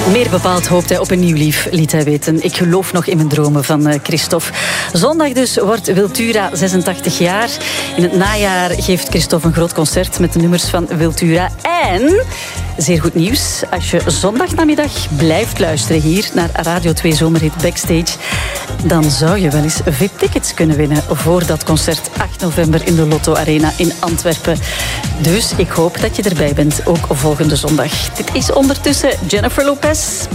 Meer bepaald hoopt hij op een nieuw lief, liet hij weten. Ik geloof nog in mijn dromen van Christophe. Zondag dus wordt Wiltura 86 jaar. In het najaar geeft Christophe een groot concert met de nummers van Wiltura. En, zeer goed nieuws, als je zondagnamiddag blijft luisteren hier naar Radio 2 Zomerhit Backstage, dan zou je wel eens VIP-tickets kunnen winnen voor dat concert 8 november in de Lotto Arena in Antwerpen. Dus ik hoop dat je erbij bent, ook volgende zondag. Dit is ondertussen Jennifer Lopez.